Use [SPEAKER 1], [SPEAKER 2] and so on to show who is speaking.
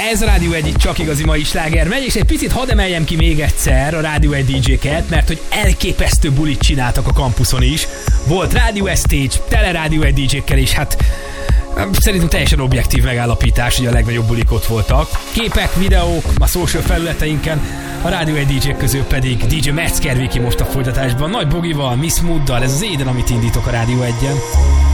[SPEAKER 1] Ez a Rádió 1 csak igazi mai sláger megy, és egy picit hadd emeljem ki még egyszer a Rádió 1 DJ-ket, mert hogy elképesztő bulit csináltak a kampuszon is. Volt Rádió Stage, tele Rádió 1 DJ-kkel, és hát szerintem teljesen objektív megállapítás, hogy a legnagyobb bulik ott voltak. Képek, videók, a social felületeinken, a Rádió 1 DJ közül pedig DJ Metzger Viki most a folytatásban, Nagy Bogival, Miss Mooddal, ez az éden, amit indítok a Rádió 1-en.